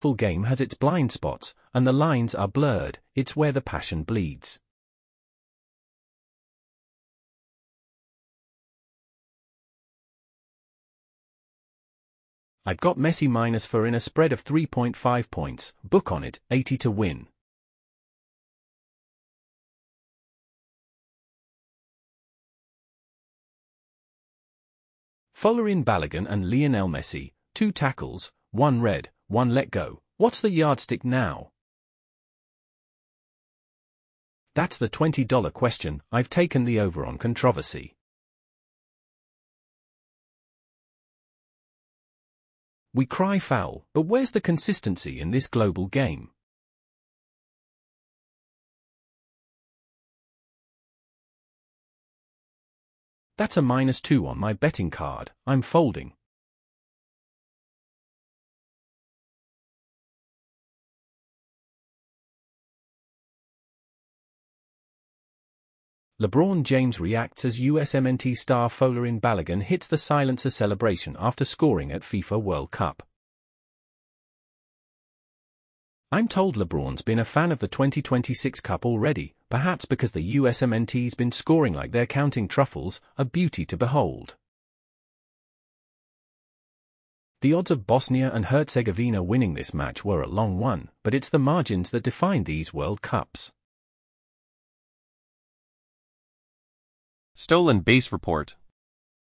Full game has its blind spots, and the lines are blurred. It's where the passion bleeds. I've got Messi -4 in a spread of 3.5 points. Book on it, 80 to win. Folarin Balogun and Lionel Messi, 2 tackles, 1 red, 1 let go. What's the yardstick now? That's the $20 question. I've taken the over on controversy. We cry foul, but where's the consistency in this global game? That's a -2 on my betting card. I'm folding. LeBron James reacts as USMNT star Folarin Balogun hits the silencer celebration after scoring at FIFA World Cup. I'm told LeBron's been a fan of the 2026 Cup already, perhaps because the USMNT's been scoring like they're counting truffles, a beauty to behold. The odds of Bosnia and Herzegovina winning this match were a long one, but it's the margins that define these World Cups. Stolen Base Report.